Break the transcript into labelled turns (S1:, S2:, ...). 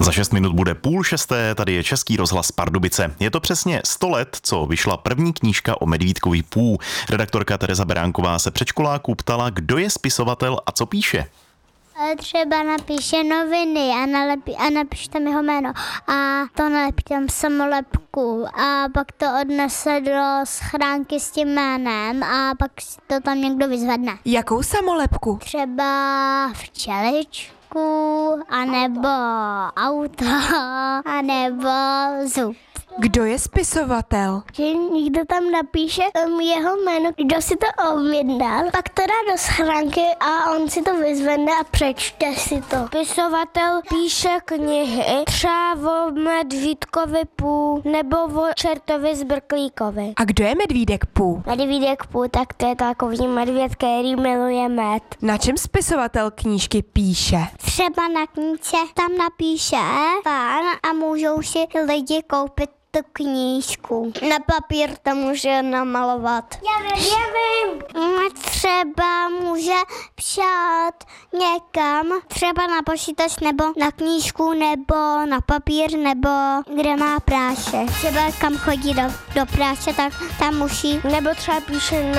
S1: Za 6 minut bude 5:30, tady je Český rozhlas Pardubice. Je to přesně 100 let, co vyšla první knížka o medvídkovi Pů. Redaktorka Tereza Beránková se předškoláků ptala, kdo je spisovatel a co píše.
S2: Třeba napíše noviny a napíše tam jeho jméno a to nalepí tam samolepku a pak to odnese do schránky s tím jménem a pak si to tam někdo vyzvedne.
S3: Jakou samolepku?
S2: Třeba včeličku, anebo auto, anebo zub.
S3: Kdo je spisovatel?
S2: Že někdo tam napíše jeho jméno, kdo si to objednal, pak to dá do schránky a on si to vyzvedne a přečte si to. Spisovatel píše knihy třeba o medvídkovi Pů nebo o čertovi Zbrklíkovi.
S3: A kdo je medvídek Pů?
S2: Medvídek Pů, tak to je takový medvěd, který miluje med.
S3: Na čem spisovatel knížky píše?
S2: Třeba na knížce tam napíše pán a můžou si lidi koupit tu knížku. Na papír to může namalovat. Já vím. Třeba může psát někam, třeba na počítač, nebo na knížku, nebo na papír, nebo kde má práše. Třeba kam chodí do práce, tak tam musí. Nebo třeba píše